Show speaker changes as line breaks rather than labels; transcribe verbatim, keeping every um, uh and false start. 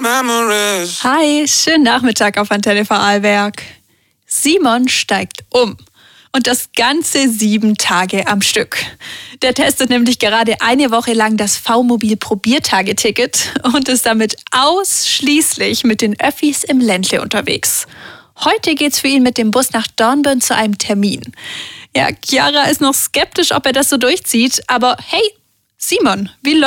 Hi, schönen Nachmittag auf Antenne Vorarlberg. Simon steigt um. Und das ganze sieben Tage am Stück. Der testet nämlich gerade eine Woche lang das V-Mobil-Probiertageticket und ist damit ausschließlich mit den Öffis im Ländle unterwegs. Heute geht's für ihn mit dem Bus nach Dornbirn zu einem Termin. Ja, Chiara ist noch skeptisch, ob er das so durchzieht, aber hey, Simon, wie läuft